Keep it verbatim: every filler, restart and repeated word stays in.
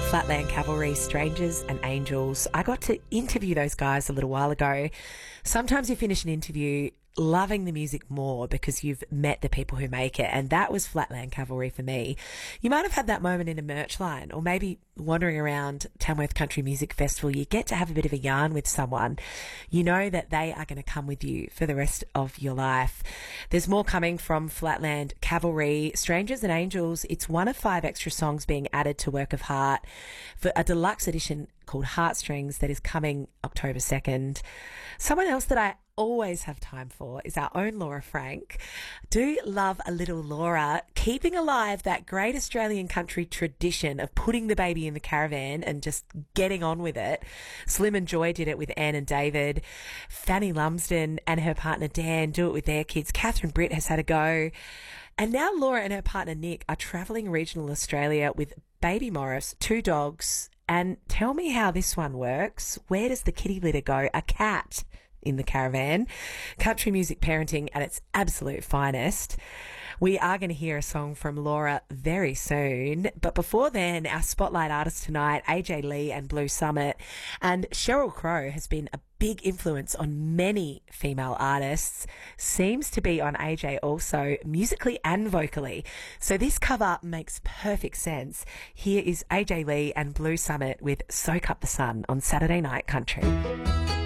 Flatland Cavalry, Strangers and Angels. I got to interview those guys a little while ago. Sometimes you finish an interview loving the music more because you've met the people who make it, and that was Flatland Cavalry for me. You might have had that moment in a merch line, or maybe wandering around Tamworth Country Music Festival. You get to have a bit of a yarn with someone. You know that they are going to come with you for the rest of your life. There's more coming from Flatland Cavalry, Strangers and Angels. It's one of five extra songs being added to Work of Heart for a deluxe edition called Heartstrings that is coming October second. Someone else that I always have time for is our own Laura Frank. Do love a little Laura, keeping alive that great Australian country tradition of putting the baby in the caravan and just getting on with it. Slim and Joy did it with Anne and David. Fanny Lumsden and her partner Dan do it with their kids. Catherine Britt has had a go. And now Laura and her partner Nick are travelling regional Australia with baby Morris, two dogs. And tell me how this one works. Where does the kitty litter go? A cat in the caravan. Country music parenting at its absolute finest. We are going to hear a song from Laura very soon. But before then, our spotlight artist tonight, A J Lee and Blue Summit. And Sheryl Crow has been a big influence on many female artists. Seems to be on A J also, musically and vocally. So this cover makes perfect sense. Here is A J Lee and Blue Summit with Soak Up the Sun on Saturday Night Country.